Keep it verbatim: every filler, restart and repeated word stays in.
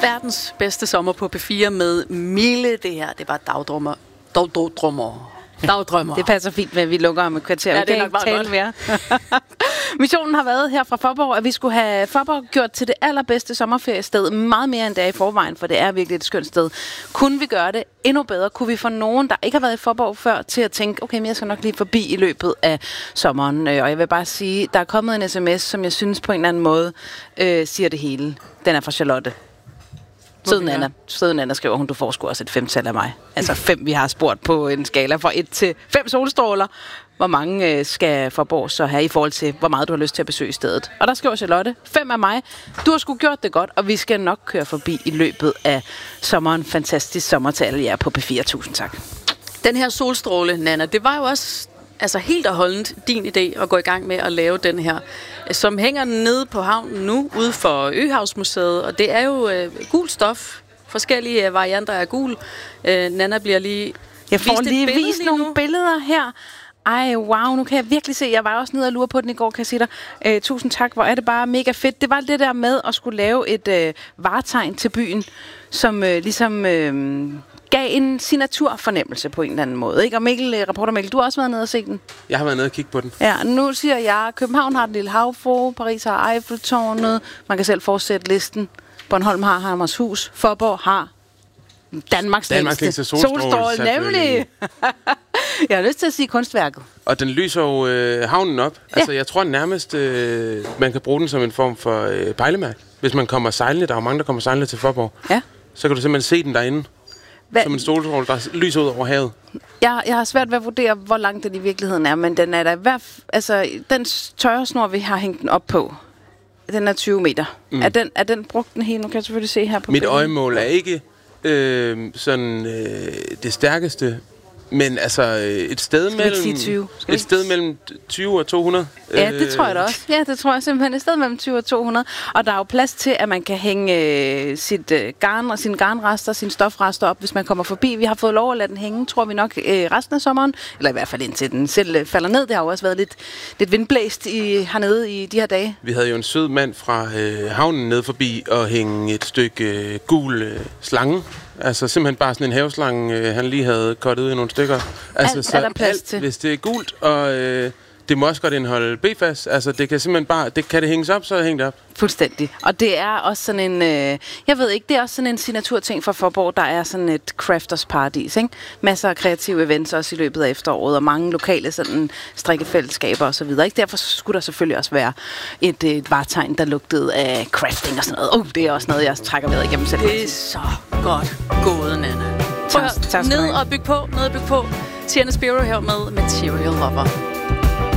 Verdens bedste sommer på P fire med Mille. Det her, det var dagdrømmer. Dagdrømmer. Dagdrømmer. Det passer fint med, at vi lukker om et kvarter. Ja, det er nok meget godt. Mere. Missionen har været her fra Faaborg, at vi skulle have Faaborg gjort til det allerbedste sommerferiested. Meget mere end det er i forvejen, for det er virkelig et skønt sted. Kunne vi gøre det endnu bedre? Kunne vi få nogen, der ikke har været i Faaborg før, til at tænke, okay, men jeg skal nok lige forbi i løbet af sommeren. Og jeg vil bare sige, der er kommet en sms, som jeg synes på en eller anden måde øh, siger det hele. Den er fra Charlotte. Søde Nana. Søde Nana skriver hun, du får sgu også et femtal af mig. Altså fem, vi har spurgt på en skala fra et til fem solstråler. Hvor mange øh, skal Faaborg så have i forhold til, hvor meget du har lyst til at besøge stedet. Og der skriver Charlotte, fem af mig. Du har sgu gjort det godt, og vi skal nok køre forbi i løbet af sommeren. Fantastisk sommer til alle jer på P fire. Tusind tak. Den her solstråle, Nana, det var jo også altså helt og holdent din idé at gå i gang med at lave den her, som hænger nede på havnen nu, ude for Øhavsmuseet, og det er jo øh, gul stof, forskellige varianter af gul. Øh, Nana bliver lige Jeg får lige vist lige nogle nu. billeder her. Ej, wow, nu kan jeg virkelig se. Jeg var også nede og lure på den i går, kan jeg sige dig. Øh, tusind tak, hvor er det bare mega fedt. Det var det der med at skulle lave et øh, varetegn til byen, som øh, ligesom øh, gav en signaturfornemmelse på en eller anden måde. Ikke? Og Mikkel, øh, reporter Mikkel, du har også været nede og se den. Jeg har været nede og kigge på den. Ja, nu siger jeg, København har den lille havfru, Paris har Eiffeltårnet, man kan selv fortsætte listen. Bornholm har Hammershus, Faaborg har Danmarks, Danmarks længste solstråle, solstråle, nemlig. Jeg har lyst til at sige kunstværket. Og den lyser jo øh, havnen op. Ja. Altså, jeg tror nærmest, øh, man kan bruge den som en form for øh, pejlemærke. Hvis man kommer sejlende, der er jo mange, der kommer sejlende til Faaborg. Ja. Så kan du simpelthen se den derinde. Hva? Som en solstråle, der lyser ud over havet. Jeg, jeg har svært ved at vurdere, hvor lang den i virkeligheden er, men den er der i hvert f- altså, den tørresnor, vi har hængt den op på, den er tyve meter. Mm. Er, den, er den brugt den helt? Nu kan jeg selvfølgelig se her på Mit billedet. øjemål er ikke øh, sådan øh, det stærkeste, men altså et sted Skal mellem tyve? et sted mellem tyve og to hundrede. Ja, det tror jeg da også. Ja, det tror jeg simpelthen et sted mellem tyve og to hundrede. Og der er jo plads til, at man kan hænge øh, sit øh, garn og sine garnrester, sine stofrester op, hvis man kommer forbi. Vi har fået lov at lade den hænge, tror vi nok, øh, resten af sommeren. Eller i hvert fald indtil den selv øh, falder ned. Det har jo også været lidt, lidt vindblæst i, hernede i de her dage. Vi havde jo en sød mand fra øh, havnen ned forbi og hænge et stykke øh, gul øh, slange. Altså simpelthen bare sådan en haveslange, øh, han lige havde kottet ud i nogle stykker. Altså, alt så er der plads alt, til. Hvis det er gult, og øh, det må også godt indeholde B F A S. Altså det kan simpelthen bare, det, kan det hænges op, så er det hængt op. Fuldstændig. Og det er også sådan en, øh, jeg ved ikke, det er også sådan en signaturting for Faaborg, der er sådan et crafters paradis, ikke? Masser af kreative events også i løbet af efteråret, og mange lokale sådan strikkefællesskaber og så videre, ikke? Derfor skulle der selvfølgelig også være et, et varetegn, der lugtede af crafting og sådan noget. Oh, det er også noget, jeg trækker ved igennem selv. Det er så godt gået, Nana. Prøv at ned og bygge på, ned og bygge på. Tiana Spiro her med Material Lover.